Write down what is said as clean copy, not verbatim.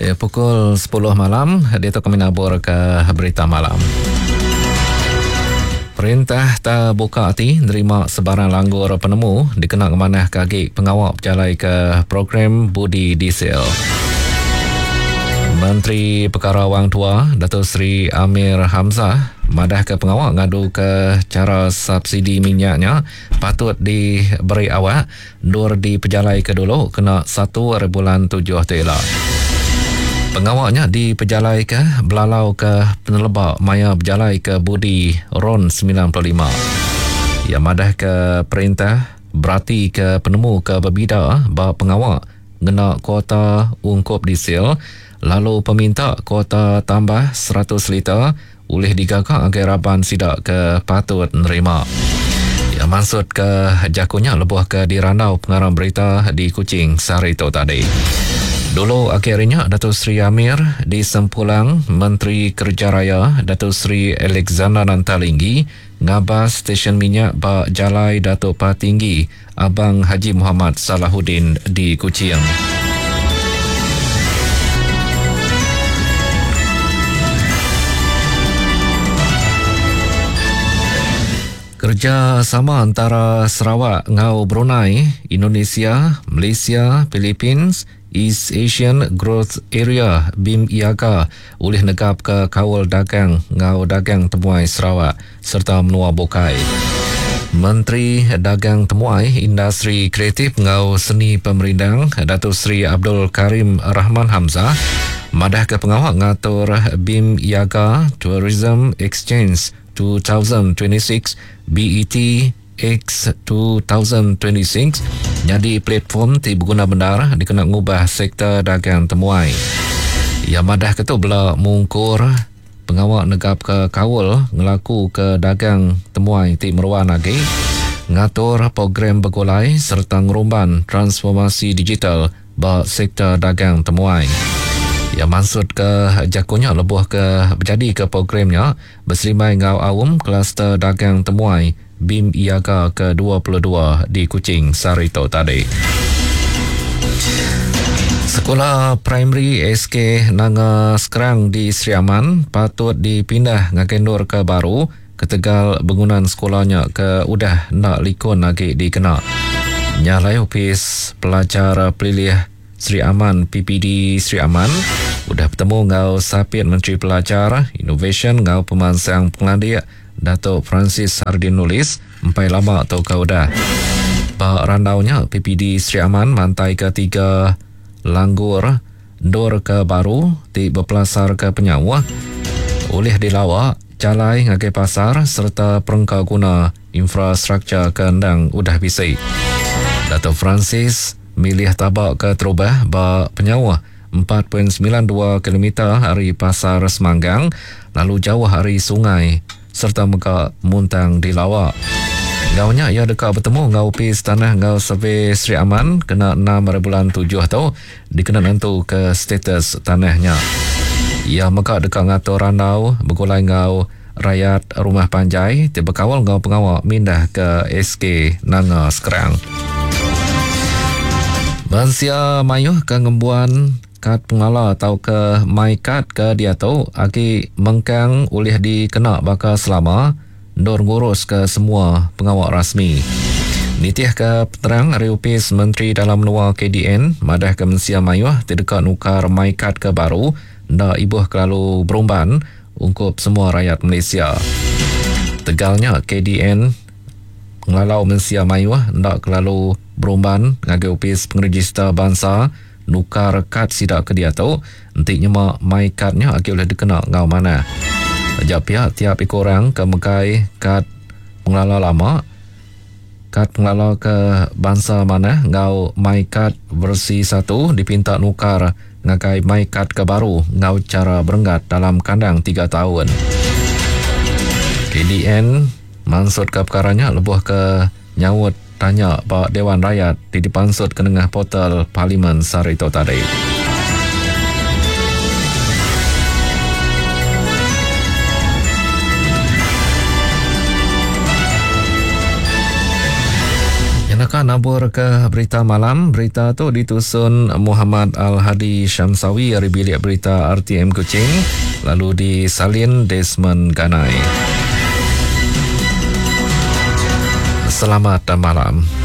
Pukul 10 malam, dia kami nabur ke berita malam. Perintah tak buka hati nerima sebarang langgur penemu dikena kemanah kaki pengawal berjalai ke program budi diesel. Menteri Perkara Wang Tua, Datuk Seri Amir Hamzah, madah ke pengawal ngadu ke cara subsidi minyaknya patut diberi awak, dur di pejalai ke dulu kena 1.7 tela. Pengawalnya di pejalai ke belalau ke penelebak maya berjalai ke budi RON 95. Ia madah ke perintah berarti ke penemu ke berbida bahawa pengawal ngena kuota ungkup diesel, lalu peminta kuota tambah 100 liter oleh digagak agar raban sidak ke patut nerima. Ia maksud ke jakunya lebuh ke dirandau pengarang berita di Kuching sehari itu tadi. Dulu akhirnya Datuk Seri Amir di Sempulang, Menteri Kerja Raya Datuk Seri Alexander Nantalinggi ngabas stesen minyak bak jalai Datuk Patinggi Abang Haji Muhammad Salahuddin di Kuching. Kerjasama antara Sarawak ngau Brunei, Indonesia, Malaysia, Philippines, East Asian Growth Area BIM IAGA oleh negap ke kawal dagang ngau dagang temuai Sarawak serta menua bokai. Menteri Dagang Temuai Industri Kreatif ngau Seni Pemerindang Datuk Seri Abdul Karim Rahman Hamzah madah ke pengawal ngatur BIM IAGA Tourism Exchange 2026 BET X 2026 jadi platform ti berguna benar dikena ngubah sektor dagang temuai. Ia madah ketu bela mungkur pengawal negap ke kawal ngelaku ke dagang temuai ti meruan lagi ngatur program begulai serta ngerumban transformasi digital bak sektor dagang temuai. Ia maksud ke jakunya lebuh ke berjadi ke programnya berselimai ngau awam kluster dagang temuai BIM IAGA ke-22 di Kuching Sarito tadi. Sekolah Primary SK Nanga Skrang di Sri Aman patut dipindah ngakendur ke baru ketegal bangunan sekolahnya ke udah nak likun lagi dikena. Nyalai Opis Pelajar Pelilih Sri Aman PPD Sri Aman udah bertemu ngau Sapit Menteri Pelajar Innovation ngau Pemansang Pengadik Datuk Francis Hardin Nulis empai lama atau kau dah. Pak randaunya PPD Sri Aman mantai ke 3 langgur dor ke baru di berpelasar ke penyawa oleh dilawak calai ngagai pasar serta perengkau guna infrastruktur kendang udah bisai. Datuk Francis milih tabak ke terubah bak penyawa 4.92 km hari pasar Semanggang lalu jauh hari sungai serta muka muntang di lawak. Gaunya ia dekat bertemu ngau pis tanah ngau survey Sri Aman kena 6.7 tau dikena nentu ke status tanahnya. Ia muka dekat ngatur randau bergulai ngau rakyat rumah panjai tiba kawal ngau pengawal mindah ke SK Nanga Skrang. Bansia mayuh ke ngembuan kad pengala atau ke my kad ke dia tahu aki mengkang oleh dikena bakal selama dor ngurus ke semua pengawal rasmi. Nitiah ke peterang Riupis Menteri Dalam Menua KDN madah ke Mensia Mayuh tidak nukar my kad ke baru ndak ibuh kelalu berumban ungkup semua rakyat Malaysia. Tegalnya KDN ngelalau Mensia Mayuh ndak kelalu berumban ngagai Opis Pengeregister Bangsa nukar kad sidak ke dia tahu nanti nyemak my kadnya aki boleh dikenal ngau mana. Sejak pihak tiap ikorang ke mekai kad pengelala lama kad pengelala ke bangsa mana ngau my kad versi 1 dipinta nukar ngagai my kad ke baru ngau cara berenggat dalam kandang 3 tahun. KDN maksud ke perkaranya lebuh ke nyawut tanya Pak Dewan Rakyat di dipansut ke tengah portal Parlimen Sarito tadi. Nak nabur ke berita malam. Berita tu ditusun Muhammad Al-Hadi Syamsawi dari bilik berita RTM Kuching, lalu disalin Desmond Ganai. Selamat malam.